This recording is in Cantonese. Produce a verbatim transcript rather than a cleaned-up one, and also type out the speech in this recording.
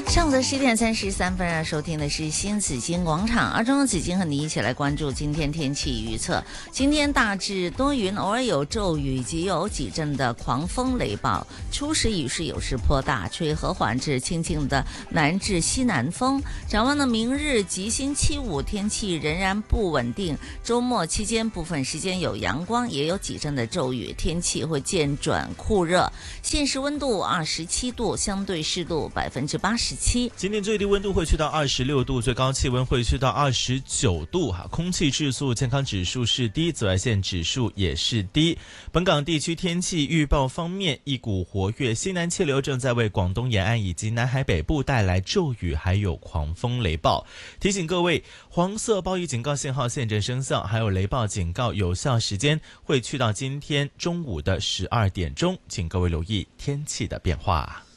上午的十点三十三分啊，收听的是新紫金广场，而中央紫金和你一起来关注今天天气预测。今天大致多云，偶尔有骤雨以及有几阵的狂风雷暴，初时雨势有时颇大，吹和缓至轻轻的南至西南风。展望呢，明日及星期五天气仍然不稳定，周末期间部分时间有阳光，也有几阵的骤雨，天气会渐转酷热。现时温度二十七度，相对湿度百分之八十。 今天最低温度会去到二十六度，最高气温会去到二十九度哈。空气质素健康指数是低，紫外线指数也是低。本港地区天气预报方面，一股活跃西南气流正在为广东沿岸以及南海北部带来骤雨，还有狂风雷暴。提醒各位，黄色暴雨警告信号现正生效，还有雷暴警告有效时间会去到今天中午的十二点钟，请各位留意天气的变化。